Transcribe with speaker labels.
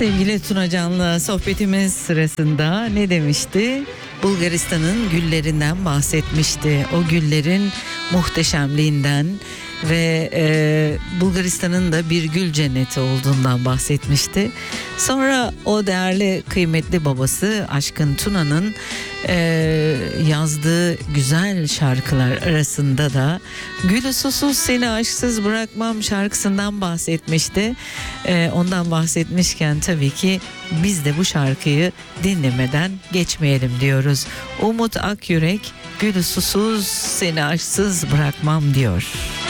Speaker 1: Sevgili Tuna Can'la sohbetimiz sırasında ne demişti? Bulgaristan'ın güllerinden bahsetmişti. O güllerin muhteşemliğinden ve Bulgaristan'ın da bir gül cenneti olduğundan bahsetmişti. Sonra o değerli kıymetli babası Aşkın Tuna'nın yazdığı güzel şarkılar arasında da "Gülü susuz seni aşksız bırakmam" şarkısından bahsetmişti. Ondan bahsetmişken tabii ki biz de bu şarkıyı dinlemeden geçmeyelim diyoruz. Umut Akyürek "Gülü susuz seni aşksız bırakmam" diyor.